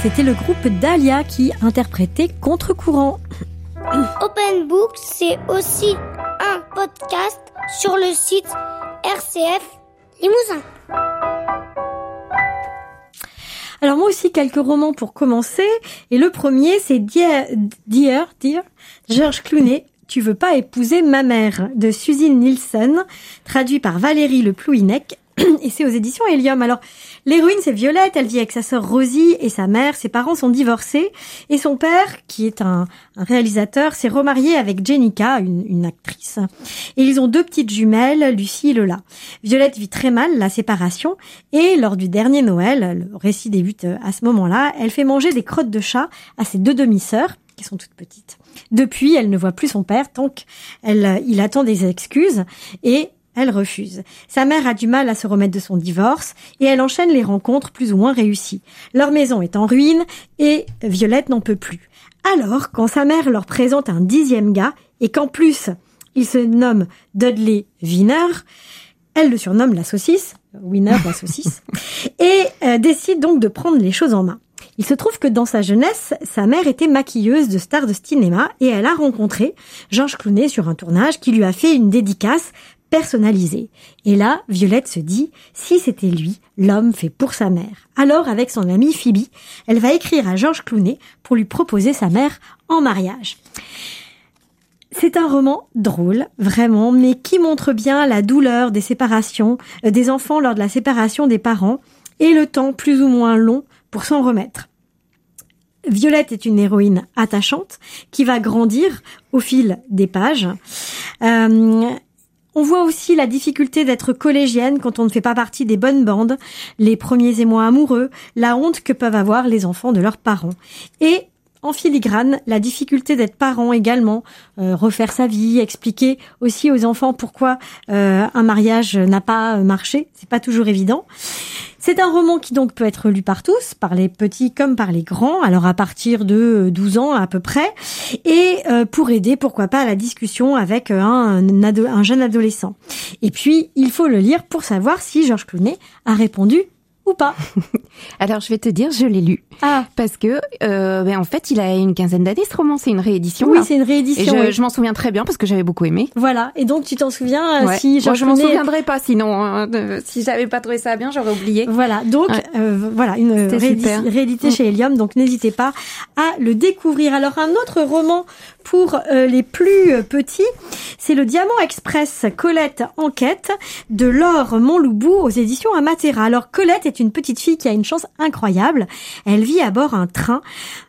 C'était le groupe Dahlia qui interprétait Contre-courant. Open Book, c'est aussi un podcast sur le site RCF Limousin. Alors moi aussi, quelques romans pour commencer. Et le premier, c'est Dear, Georges Clooney, Tu veux pas épouser ma mère, de Suzy Nielsen, traduit par Valérie Le Plouhinec. Et c'est aux éditions Helium. Alors, l'héroïne, c'est Violette, elle vit avec sa sœur Rosie et sa mère. Ses parents sont divorcés. Et son père, qui est un réalisateur, s'est remarié avec Jenica, une actrice. Et ils ont 2 petites jumelles, Lucie et Lola. Violette vit très mal la séparation. Et lors du dernier Noël, le récit débute à ce moment-là, elle fait manger des crottes de chat à ses 2 demi-sœurs, qui sont toutes petites. Depuis, elle ne voit plus son père tant qu'il attend des excuses. Et elle refuse. Sa mère a du mal à se remettre de son divorce et elle enchaîne les rencontres plus ou moins réussies. Leur maison est en ruine et Violette n'en peut plus. Alors, quand sa mère leur présente un 10e gars et qu'en plus, il se nomme Dudley Wiener, elle le surnomme la saucisse, Wiener la saucisse, et décide donc de prendre les choses en main. Il se trouve que dans sa jeunesse, sa mère était maquilleuse de stars de cinéma et elle a rencontré Georges Clooney sur un tournage qui lui a fait une dédicace personnalisée. Et là, Violette se dit, si c'était lui, l'homme fait pour sa mère. Alors, avec son amie Phoebe, elle va écrire à Georges Clooney pour lui proposer sa mère en mariage. C'est un roman drôle, vraiment, mais qui montre bien la douleur des séparations, des enfants lors de la séparation des parents, et le temps plus ou moins long pour s'en remettre. Violette est une héroïne attachante qui va grandir au fil des pages. On voit aussi la difficulté d'être collégienne quand on ne fait pas partie des bonnes bandes, les premiers émois amoureux, la honte que peuvent avoir les enfants de leurs parents. Et en filigrane, la difficulté d'être parent également, refaire sa vie, expliquer aussi aux enfants pourquoi un mariage n'a pas marché, c'est pas toujours évident. C'est un roman qui donc peut être lu par tous, par les petits comme par les grands, alors à partir de 12 ans à peu près, et pour aider, pourquoi pas, à la discussion avec un jeune adolescent. Et puis, il faut le lire pour savoir si Georges Clooney a répondu ou pas. Alors, je vais te dire, je l'ai lu. Ah. Parce que, en fait, il a une quinzaine d'années, ce roman. C'est une réédition. Oui, là. c'est une réédition. Et je m'en souviens très bien parce que j'avais beaucoup aimé. Voilà. Et donc, tu t'en souviens si Moi, Georges je m'en Clooney... souviendrai pas, sinon, si j'avais pas trouvé ça bien, j'aurais oublié. Voilà. Donc, voilà, une réédité chez Helium. Donc, n'hésitez pas à le découvrir. Alors, un autre roman pour les plus petits, c'est Le Diamant Express, Colette Enquête, de Laure Montloubou aux éditions Amatera. Alors, Colette est une petite fille qui a une chance incroyable. Elle vit à bord d'un train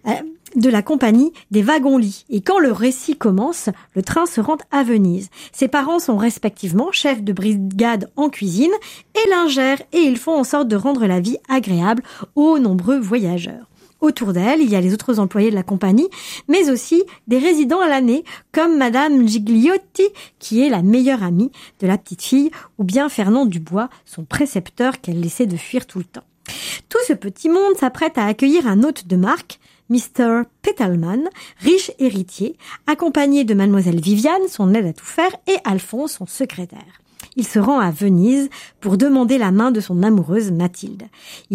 de la compagnie des wagons-lits. Et quand le récit commence, le train se rend à Venise. Ses parents sont respectivement chefs de brigade en cuisine et lingères, et ils font en sorte de rendre la vie agréable aux nombreux voyageurs. Autour d'elle, il y a les autres employés de la compagnie, mais aussi des résidents à l'année, comme Madame Gigliotti, qui est la meilleure amie de la petite fille, ou bien Fernand Dubois, son précepteur qu'elle essaie de fuir tout le temps. Tout ce petit monde s'apprête à accueillir un hôte de marque, Mr. Petalman, riche héritier, accompagné de Mademoiselle Viviane, son aide à tout faire, et Alphonse, son secrétaire. Il se rend à Venise pour demander la main de son amoureuse Mathilde.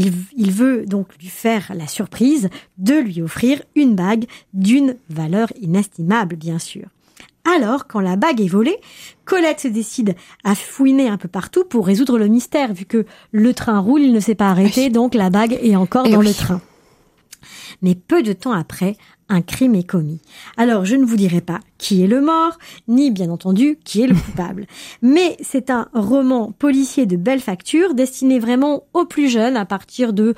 Il veut donc lui faire la surprise de lui offrir une bague d'une valeur inestimable, bien sûr. Alors, quand la bague est volée, Colette se décide à fouiner un peu partout pour résoudre le mystère. Vu que le train roule, il ne s'est pas arrêté, donc la bague est encore dans le train. Mais peu de temps après, un crime est commis. Alors, je ne vous dirai pas qui est le mort, ni bien entendu qui est le coupable. Mais c'est un roman policier de belle facture, destiné vraiment aux plus jeunes, à partir de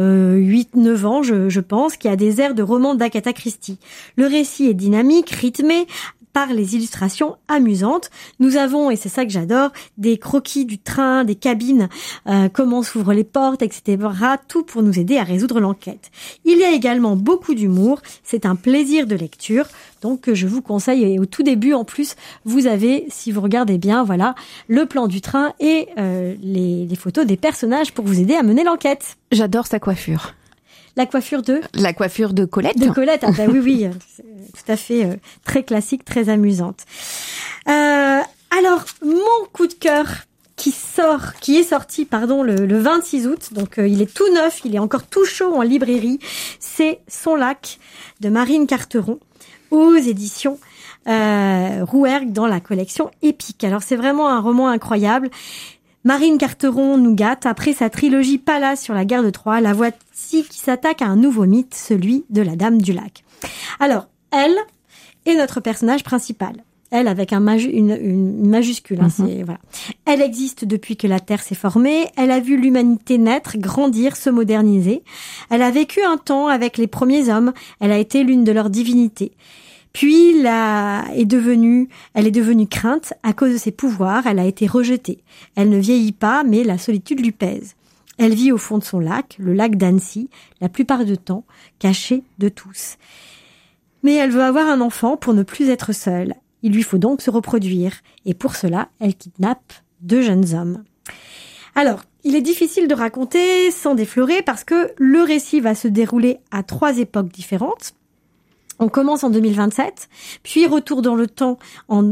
8-9 ans, je pense, qui a des airs de roman d'Agatha Christie. Le récit est dynamique, rythmé, par les illustrations amusantes. Nous avons, et c'est ça que j'adore, des croquis du train, des cabines, comment s'ouvrent les portes, etc. Tout pour nous aider à résoudre l'enquête. Il y a également beaucoup d'humour. C'est un plaisir de lecture. Donc, je vous conseille. Et au tout début, en plus, vous avez, si vous regardez bien, voilà, le plan du train et les photos des personnages pour vous aider à mener l'enquête. J'adore sa coiffure. La coiffure de Colette. De Colette, ah bah oui, tout à fait, très classique, très amusante. Alors, mon coup de cœur qui est sorti le 26 août. Donc il est tout neuf, il est encore tout chaud en librairie. C'est Son lac de Marine Carteron aux éditions Rouergue dans la collection Épique. Alors c'est vraiment un roman incroyable. Marine Carteron nous gâte. Après sa trilogie Pallas sur la guerre de Troie, la voici qui s'attaque à un nouveau mythe, celui de la Dame du Lac. Alors, elle est notre personnage principal. Elle avec une majuscule. C'est, voilà. Elle existe depuis que la Terre s'est formée. Elle a vu l'humanité naître, grandir, se moderniser. Elle a vécu un temps avec les premiers hommes. Elle a été l'une de leurs divinités. Puis, elle est devenue crainte à cause de ses pouvoirs. Elle a été rejetée. Elle ne vieillit pas, mais la solitude lui pèse. Elle vit au fond de son lac, le lac d'Annecy, la plupart du temps, cachée de tous. Mais elle veut avoir un enfant pour ne plus être seule. Il lui faut donc se reproduire. Et pour cela, elle kidnappe 2 jeunes hommes. Alors, il est difficile de raconter sans déflorer parce que le récit va se dérouler à 3 époques différentes. On commence en 2027, puis retour dans le temps en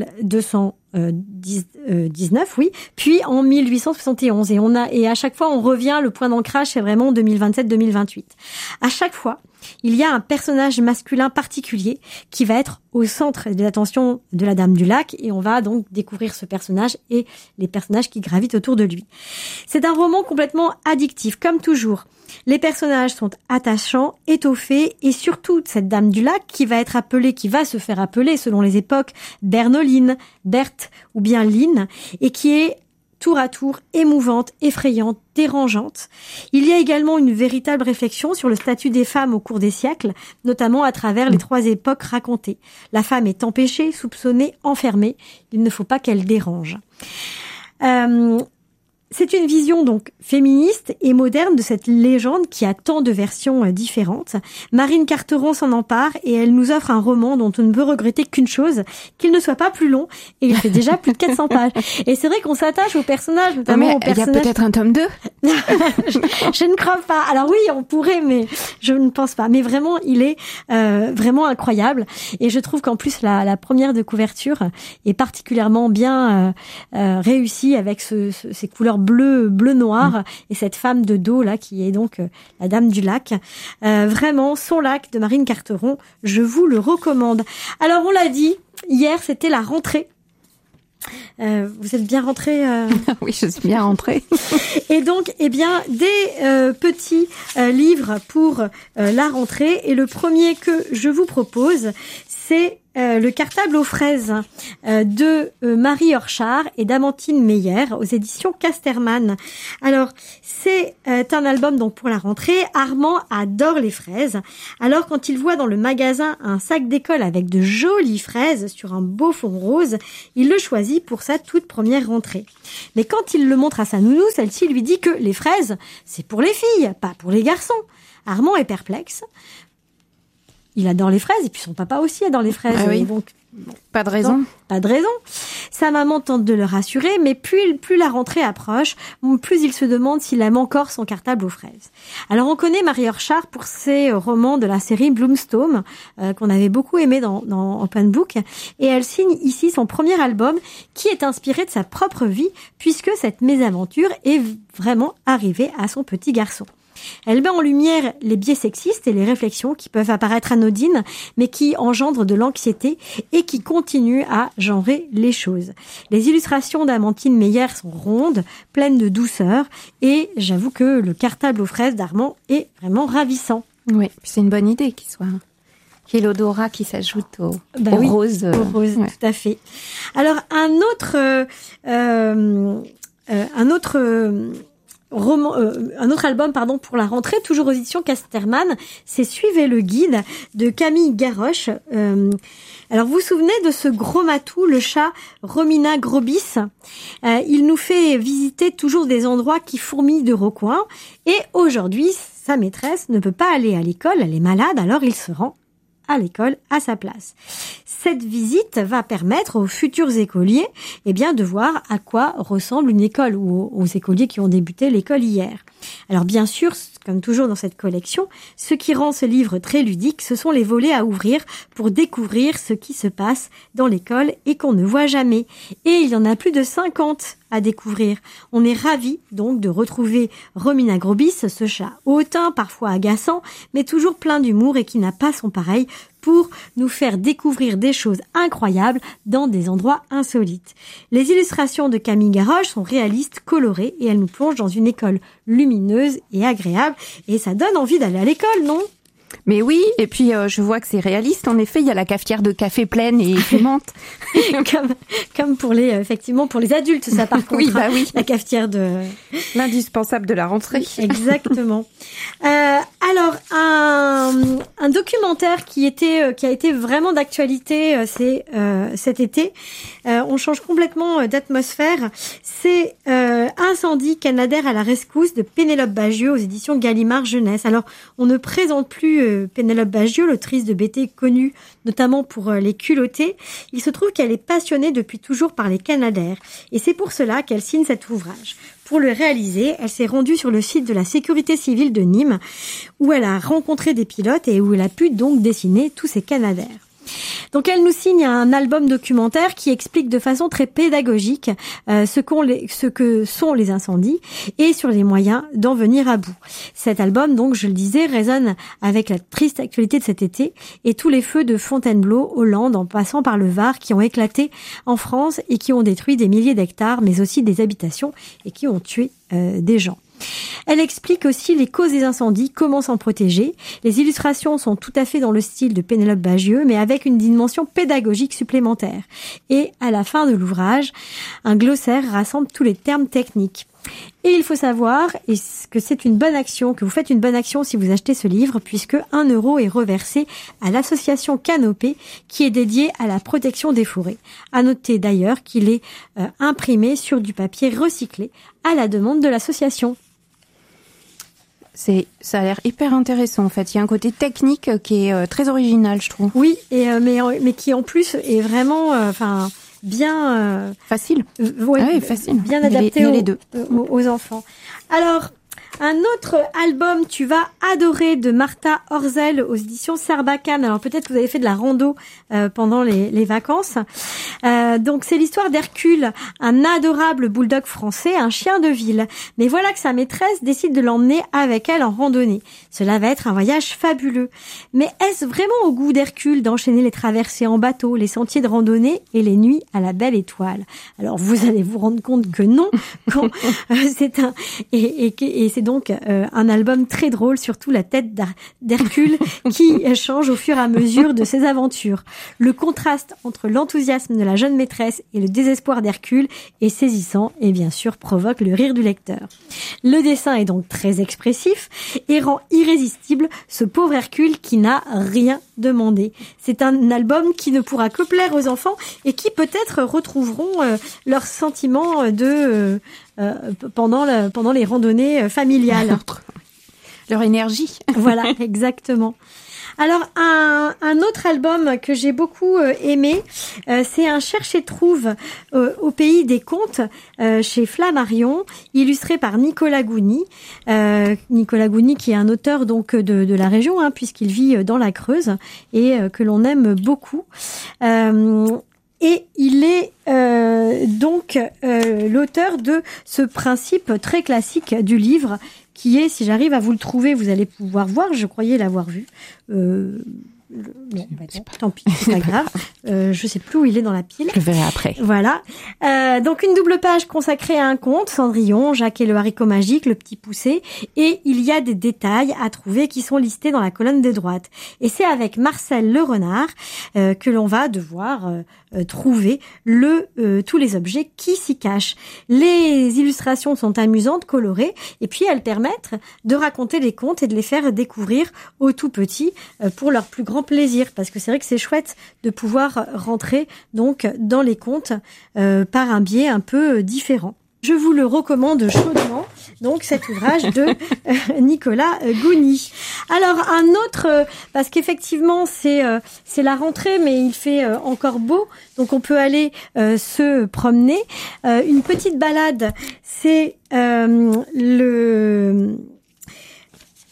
1219, oui, puis en 1871. Et à chaque fois, on revient, le point d'ancrage, c'est vraiment 2027-2028. À chaque fois, il y a un personnage masculin particulier qui va être au centre de l'attention de la Dame du Lac, et on va donc découvrir ce personnage et les personnages qui gravitent autour de lui. C'est un roman complètement addictif, comme toujours. Les personnages sont attachants, étoffés, et surtout cette Dame du Lac qui va se faire appeler selon les époques Bernoline, Berthe ou bien Line, et qui est tour à tour émouvante, effrayante, dérangeante. Il y a également une véritable réflexion sur le statut des femmes au cours des siècles, notamment à travers les 3 époques racontées. La femme est empêchée, soupçonnée, enfermée. Il ne faut pas qu'elle dérange. C'est une vision donc féministe et moderne de cette légende qui a tant de versions différentes. Marine Carteron s'en empare et elle nous offre un roman dont on ne peut regretter qu'une chose, qu'il ne soit pas plus long, et il fait déjà plus de 400 pages. Et c'est vrai qu'on s'attache aux personnages, notamment aux personnages... Il y a peut-être un tome 2 je ne crois pas. Alors oui, on pourrait, mais je ne pense pas. Mais vraiment, il est vraiment incroyable. Et je trouve qu'en plus, la première de couverture est particulièrement bien réussie avec ces couleurs bleu noir et cette femme de dos là qui est donc la Dame du Lac. Vraiment, Son lac de Marine Carteron, je vous le recommande. Alors on l'a dit, hier c'était la rentrée. Vous êtes bien rentrés Oui, je suis bien rentrée. Et donc, des petits livres pour la rentrée. Et le premier que je vous propose, c'est le cartable aux fraises de Marie Orchard et d'Amantine Meyer aux éditions Casterman. Alors, c'est un album donc pour la rentrée. Armand adore les fraises. Alors, quand il voit dans le magasin un sac d'école avec de jolies fraises sur un beau fond rose, il le choisit pour sa toute première rentrée. Mais quand il le montre à sa nounou, celle-ci lui dit que les fraises, c'est pour les filles, pas pour les garçons. Armand est perplexe. Il adore les fraises, et puis son papa aussi adore les fraises. Ah oui. Et donc, pas de raison. Non, pas de raison. Sa maman tente de le rassurer, mais plus la rentrée approche, plus il se demande s'il aime encore son cartable aux fraises. Alors on connaît Marie Orchard pour ses romans de la série Bloomstone, qu'on avait beaucoup aimé dans Open Book, et elle signe ici son premier album qui est inspiré de sa propre vie, puisque cette mésaventure est vraiment arrivée à son petit garçon. Elle met en lumière les biais sexistes et les réflexions qui peuvent apparaître anodines, mais qui engendrent de l'anxiété et qui continuent à genrer les choses. Les illustrations d'Amantine Meyer sont rondes, pleines de douceur, et j'avoue que le cartable aux fraises d'Armand est vraiment ravissant. Oui, c'est une bonne idée qu'il y ait l'odorat qui s'ajoute au rose. Au rose, ouais. Tout à fait. Alors, un autre album pour la rentrée, toujours aux éditions Casterman, c'est Suivez le guide de Camille Garroche. Alors vous vous souvenez de ce gros matou, le chat Romina Grobis. Il nous fait visiter toujours des endroits qui fourmillent de recoins, et aujourd'hui sa maîtresse ne peut pas aller à l'école, elle est malade, alors il se rend à l'école à sa place. Cette visite va permettre aux futurs écoliers de voir à quoi ressemble une école, ou aux écoliers qui ont débuté l'école hier. Alors bien sûr, comme toujours dans cette collection, ce qui rend ce livre très ludique, ce sont les volets à ouvrir pour découvrir ce qui se passe dans l'école et qu'on ne voit jamais. Et il y en a plus de 50 à découvrir. On est ravis donc de retrouver Romina Grobis, ce chat hautain, parfois agaçant, mais toujours plein d'humour et qui n'a pas son pareil pour nous faire découvrir des choses incroyables dans des endroits insolites. Les illustrations de Camille Garoche sont réalistes, colorées et elles nous plongent dans une école lumineuse et agréable et ça donne envie d'aller à l'école, non ? Mais oui, et puis je vois que c'est réaliste. En effet, il y a la cafetière de café pleine et fumante. comme pour les effectivement pour les adultes, ça par contre. Oui, bah oui. La cafetière de l'indispensable de la rentrée. Exactement. Alors un documentaire qui a été vraiment d'actualité cet été. On change complètement d'atmosphère. C'est Incendie, Canadair à la rescousse de Pénélope Bagieux aux éditions Gallimard Jeunesse. Alors on ne présente plus Pénélope Bagieux, l'autrice de BD connue notamment pour Les Culottés. Il se trouve qu'elle est passionnée depuis toujours par les Canadair et c'est pour cela qu'elle signe cet ouvrage. Pour le réaliser, elle s'est rendue sur le site de la Sécurité civile de Nîmes où elle a rencontré des pilotes et où elle a pu donc dessiner tous ces Canadair. Donc elle nous signe un album documentaire qui explique de façon très pédagogique ce que sont les incendies et sur les moyens d'en venir à bout. Cet album, donc je le disais, résonne avec la triste actualité de cet été et tous les feux de Fontainebleau, Hollande, en passant par le Var qui ont éclaté en France et qui ont détruit des milliers d'hectares mais aussi des habitations et qui ont tué des gens. Elle explique aussi les causes des incendies, comment s'en protéger. Les illustrations sont tout à fait dans le style de Pénélope Bagieux, mais avec une dimension pédagogique supplémentaire. Et à la fin de l'ouvrage, un glossaire rassemble tous les termes techniques. Et il faut savoir que c'est une bonne action, que vous faites une bonne action si vous achetez ce livre, puisque 1 € est reversé à l'association Canopée, qui est dédiée à la protection des forêts. À noter d'ailleurs qu'il est imprimé sur du papier recyclé à la demande de l'association. Ça a l'air hyper intéressant en fait. Il y a un côté technique qui est très original, je trouve. Oui, mais qui en plus est vraiment, bien facile. Ouais, facile. Bien adapté les deux. Aux enfants. Alors, un autre album Tu vas adorer de Martha Orzel aux éditions Sarbacane. Alors peut-être que vous avez fait de la rando pendant les vacances. Donc c'est l'histoire d'Hercule, un adorable bulldog français, un chien de ville. Mais voilà que sa maîtresse décide de l'emmener avec elle en randonnée. Cela va être un voyage fabuleux. Mais est-ce vraiment au goût d'Hercule d'enchaîner les traversées en bateau, les sentiers de randonnée et les nuits à la belle étoile? Alors vous allez vous rendre compte que non, quand c'est c'est donc un album très drôle, surtout la tête d'Hercule qui change au fur et à mesure de ses aventures. Le contraste entre l'enthousiasme de la jeune maîtresse et le désespoir d'Hercule est saisissant et bien sûr provoque le rire du lecteur. Le dessin est donc très expressif et rend irrésistible ce pauvre Hercule qui n'a rien demandé. C'est un album qui ne pourra que plaire aux enfants et qui peut-être retrouveront leurs sentiments pendant les randonnées familiales. Leur énergie. Voilà, exactement. Alors, un autre album que j'ai beaucoup aimé, c'est un Cherche-et-trouve au pays des contes chez Flammarion, illustré par Nicolas Gouny. Nicolas Gouny qui est un auteur donc de la région, puisqu'il vit dans la Creuse et que l'on aime beaucoup. Et il est donc l'auteur de ce principe très classique du livre qui est, si j'arrive à vous le trouver, vous allez pouvoir voir, je croyais l'avoir vu. Tant pis, c'est pas grave. Je sais plus où il est dans la pile. Je le verrai après. Voilà. Donc une double page consacrée à un conte, Cendrillon, Jacques et le haricot magique, le petit poucet, et il y a des détails à trouver qui sont listés dans la colonne de droite. Et c'est avec Marcel Le Renard que l'on va devoir trouver tous les objets qui s'y cachent. Les illustrations sont amusantes, colorées, et puis elles permettent de raconter les contes et de les faire découvrir aux tout petits pour leur plus grand plaisir, parce que c'est vrai que c'est chouette de pouvoir rentrer donc dans les contes par un biais un peu différent. Je vous le recommande chaudement, donc cet ouvrage de Nicolas Gouny. Alors un autre, parce qu'effectivement c'est la rentrée, mais il fait encore beau, donc on peut aller se promener. Une petite balade, c'est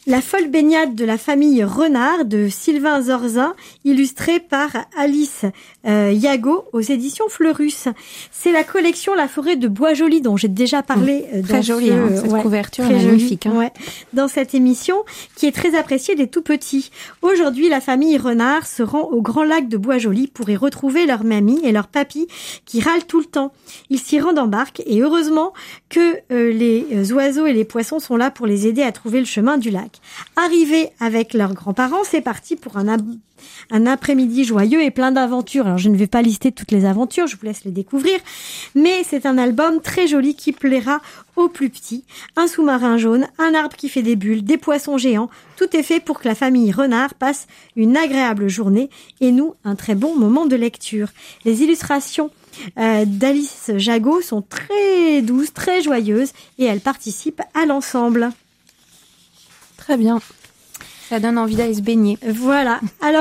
La folle baignade de la famille Renard de Sylvain Zorzin, illustrée par Alice Yago aux éditions Fleurus. C'est la collection La forêt de Bois-Joli dont j'ai déjà parlé. Très jolie, cette couverture est magnifique. Dans cette émission, qui est très appréciée des tout petits. Aujourd'hui, la famille Renard se rend au Grand Lac de Bois-Joli pour y retrouver leur mamie et leur papy qui râlent tout le temps. Ils s'y rendent en barque et heureusement que les oiseaux et les poissons sont là pour les aider à trouver le chemin du lac. Arrivés avec leurs grands-parents, c'est parti pour un après-midi joyeux et plein d'aventures. Alors, je ne vais pas lister toutes les aventures, je vous laisse les découvrir, mais c'est un album très joli qui plaira aux plus petits. Un sous-marin jaune, un arbre qui fait des bulles, des poissons géants, tout est fait pour que la famille Renard passe une agréable journée et nous, un très bon moment de lecture. Les illustrations d'Alice Jago sont très douces, très joyeuses et elles participent à l'ensemble. Très bien. Ça donne envie d'aller se baigner. Voilà. Alors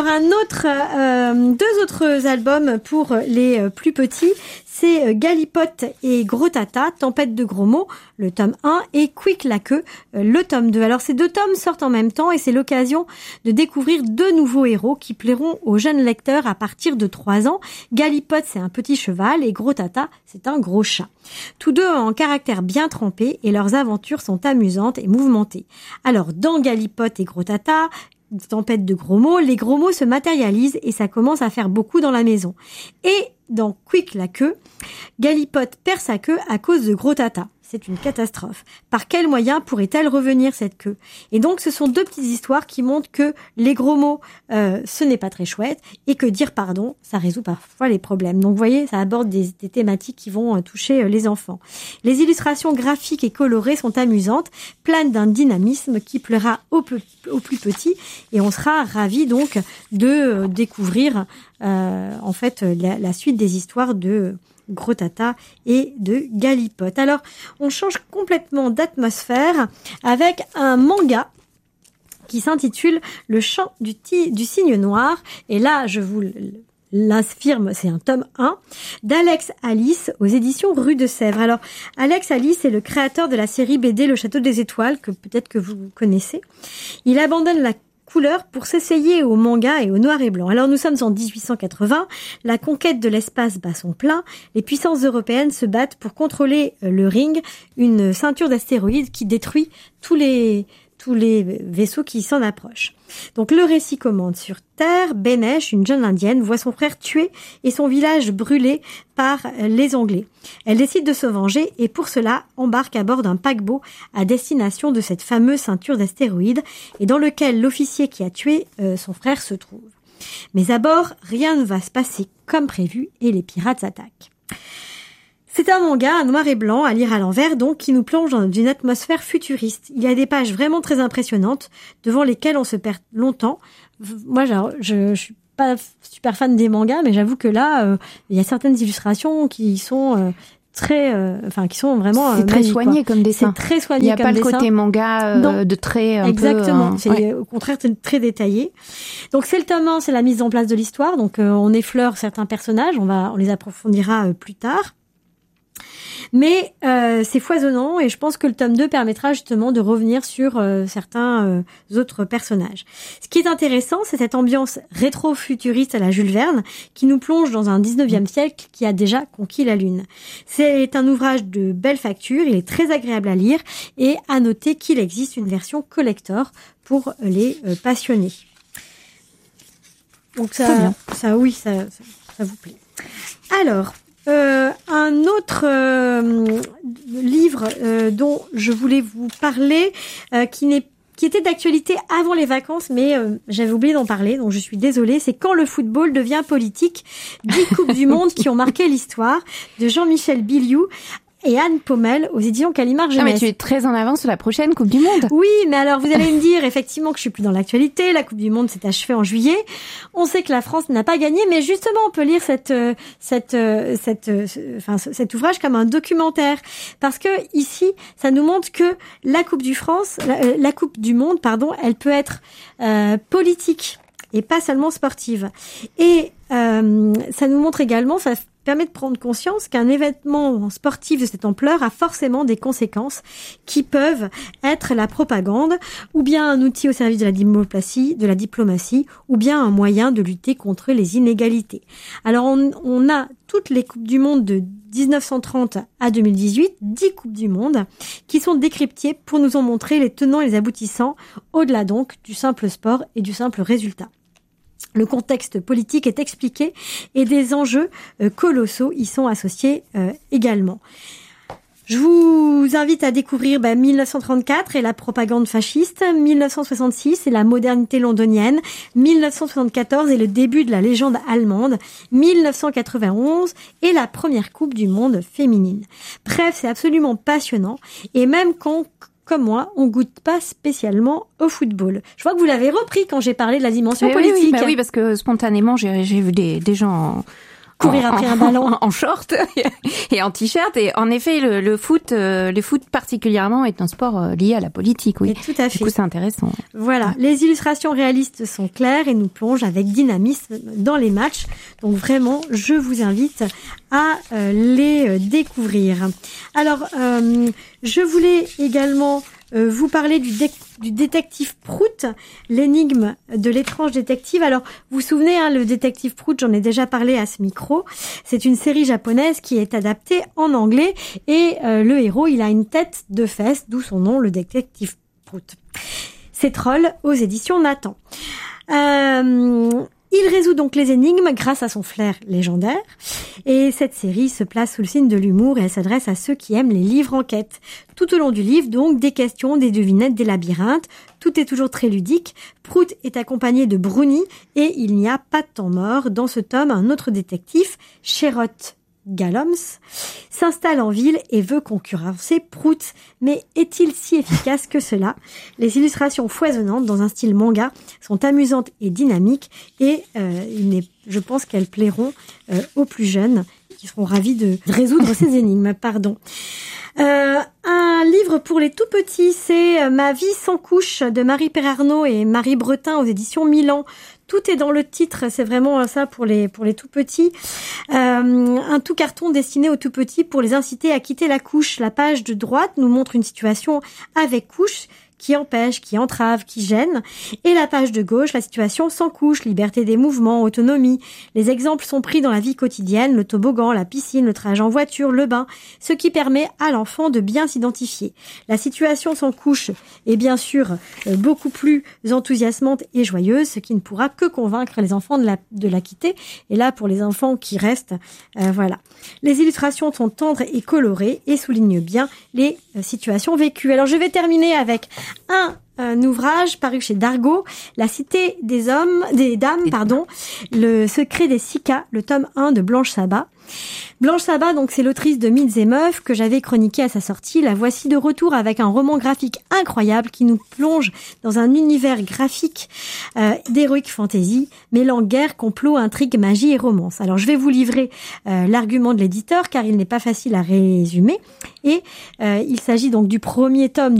deux autres albums pour les plus petits, c'est Galipote et Gros Tata, Tempête de gros mots, le tome 1, et Quick la queue, le tome 2. Alors ces deux tomes sortent en même temps et c'est l'occasion de découvrir deux nouveaux héros qui plairont aux jeunes lecteurs à partir de 3 ans. Galipote, c'est un petit cheval et Gros Tata, c'est un gros chat. Tous deux ont un caractère bien trempé et leurs aventures sont amusantes et mouvementées. Alors dans Galipote et Gros Tata, Tempête de gros mots, les gros mots se matérialisent et ça commence à faire beaucoup dans la maison. Et dans Quick la queue, Galipote perd sa queue à cause de Gros Tata. C'est une catastrophe. Par quel moyen pourrait-elle revenir, cette queue? Et donc, ce sont deux petites histoires qui montrent que les gros mots, ce n'est pas très chouette et que dire pardon, ça résout parfois les problèmes. Donc, vous voyez, ça aborde des thématiques qui vont toucher les enfants. Les illustrations graphiques et colorées sont amusantes, pleines d'un dynamisme qui plaira aux plus petits et on sera ravis donc de découvrir en fait la suite des histoires de Gros Tata et de Galipote. Alors, on change complètement d'atmosphère avec un manga qui s'intitule Le chant du cygne noir. Et là, je vous l'affirme, c'est un tome 1 d'Alex Alice aux éditions Rue de Sèvres. Alors, Alex Alice est le créateur de la série BD Le Château des Étoiles, que peut-être que vous connaissez. Il abandonne la couleur pour s'essayer au manga et au noir et blanc. Alors nous sommes en 1880, la conquête de l'espace bat son plein, les puissances européennes se battent pour contrôler le ring, une ceinture d'astéroïdes qui détruit tous les vaisseaux qui s'en approchent. Donc le récit commence sur Terre. Benesh, une jeune indienne, voit son frère tué et son village brûlé par les Anglais. Elle décide de se venger et pour cela embarque à bord d'un paquebot à destination de cette fameuse ceinture d'astéroïdes et dans lequel l'officier qui a tué son frère se trouve. Mais à bord, rien ne va se passer comme prévu et les pirates attaquent. C'est un manga, un noir et blanc, à lire à l'envers, donc, qui nous plonge dans une atmosphère futuriste. Il y a des pages vraiment très impressionnantes, devant lesquelles on se perd longtemps. Moi, je suis pas super fan des mangas, mais j'avoue que là, il y a certaines illustrations qui sont qui sont vraiment c'est très soigné comme dessin. C'est très soigné comme dessin. Il n'y a pas le côté manga de trait un exactement. peu... C'est au contraire très détaillé. Donc c'est le tome 1, c'est la mise en place de l'histoire. Donc on effleure certains personnages, on les approfondira plus tard. Mais c'est foisonnant et je pense que le tome 2 permettra justement de revenir sur certains autres personnages. Ce qui est intéressant, c'est cette ambiance rétro-futuriste à la Jules Verne qui nous plonge dans un 19e siècle qui a déjà conquis la Lune. C'est un ouvrage de belle facture, il est très agréable à lire et à noter qu'il existe une version collector pour les passionnés. Donc ça vous plaît. Alors, un autre livre dont je voulais vous parler, qui était d'actualité avant les vacances, mais j'avais oublié d'en parler, donc je suis désolée. C'est Quand le football devient politique, 10 Coupes du Monde qui ont marqué l'histoire, de Jean-Michel Biliou et Anne Pommel aux éditions Gallimard Jeunesse. Ah, mais tu es très en avance sur la prochaine Coupe du Monde. Oui, mais alors vous allez me dire effectivement que je suis plus dans l'actualité. La Coupe du Monde s'est achevée en juillet. On sait que la France n'a pas gagné, mais justement on peut lire cet ouvrage comme un documentaire parce que ici ça nous montre que la Coupe du Monde, elle peut être politique et pas seulement sportive. Et ça nous montre également, ça permet de prendre conscience qu'un événement sportif de cette ampleur a forcément des conséquences qui peuvent être la propagande, ou bien un outil au service de la diplomatie, ou bien un moyen de lutter contre les inégalités. Alors on a toutes les Coupes du Monde de 1930 à 2018, 10 Coupes du Monde, qui sont décryptées pour nous en montrer les tenants et les aboutissants, au-delà donc du simple sport et du simple résultat. Le contexte politique est expliqué et des enjeux colossaux y sont associés également. Je vous invite à découvrir 1934 et la propagande fasciste, 1966 et la modernité londonienne, 1974 et le début de la légende allemande, 1991 et la première Coupe du Monde féminine. Bref, c'est absolument passionnant et même quand, comme moi, on goûte pas spécialement au football. Je vois que vous l'avez repris quand j'ai parlé de la dimension politique. Oui, parce que spontanément, j'ai vu des gens courir après un ballon en short et en t-shirt. Et en effet, le foot particulièrement est un sport lié à la politique. Oui, et tout à fait. Du coup, c'est intéressant. Voilà, les illustrations réalistes sont claires et nous plongent avec dynamisme dans les matchs. Donc vraiment, je vous invite à les découvrir. Alors, je voulais également vous parler du détective Prout, l'énigme de l'étrange détective. Alors, vous vous souvenez, le détective Prout, j'en ai déjà parlé à ce micro. C'est une série japonaise qui est adaptée en anglais et le héros, il a une tête de fesse, d'où son nom, le détective Prout. C'est Troll aux éditions Nathan. Il résout donc les énigmes grâce à son flair légendaire. Et cette série se place sous le signe de l'humour et elle s'adresse à ceux qui aiment les livres enquêtes. Tout au long du livre, donc, des questions, des devinettes, des labyrinthes. Tout est toujours très ludique. Prout est accompagné de Brownie et il n'y a pas de temps mort. Dans ce tome, un autre détective, Sherlock Holmes, s'installe en ville et veut concurrencer Prout. Mais est-il si efficace que cela? Les illustrations foisonnantes dans un style manga sont amusantes et dynamiques et je pense qu'elles plairont aux plus jeunes qui seront ravis de résoudre ces énigmes. Un livre pour les tout petits, c'est Ma vie sans couche de Marie Perarnaud et Marie Bretin aux éditions Milan. Tout est dans le titre, c'est vraiment ça pour les tout petits. Un tout carton destiné aux tout petits pour les inciter à quitter la couche. La page de droite nous montre une situation avec couche qui empêche, qui entrave, qui gêne. Et la page de gauche, la situation sans couche, liberté des mouvements, autonomie. Les exemples sont pris dans la vie quotidienne, le toboggan, la piscine, le trajet en voiture, le bain, ce qui permet à l'enfant de bien s'identifier. La situation sans couche est bien sûr beaucoup plus enthousiasmante et joyeuse, ce qui ne pourra que convaincre les enfants de la quitter. Et là, pour les enfants qui restent, voilà. Les illustrations sont tendres et colorées et soulignent bien les situations vécues. Alors, je vais terminer avec un ouvrage paru chez Dargaud, La Cité des Dames, Le secret des Sicas, le tome 1 de Blanche Sabat. Blanche Sabat, donc, c'est l'autrice de Mythes et Meufs que j'avais chroniqué à sa sortie. La voici de retour avec un roman graphique incroyable qui nous plonge dans un univers graphique d'heroic fantasy, mêlant guerre, complot, intrigue, magie et romance. Alors, je vais vous livrer l'argument de l'éditeur car il n'est pas facile à résumer. Et il s'agit donc du premier tome